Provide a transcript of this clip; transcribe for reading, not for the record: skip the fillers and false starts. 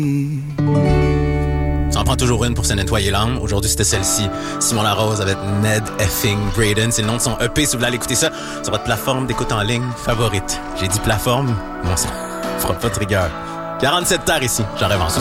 Ça en prend toujours une pour se nettoyer l'âme. Aujourd'hui, c'était celle-ci. Simon Larose avec Ned Effing Braden. C'est le nom de son EP. Si vous voulez aller écouter ça sur votre plateforme d'écoute en ligne favorite. J'ai dit plateforme. Bon, ça fera pas de rigueur. 47 terres ici. J'en rêve en ça.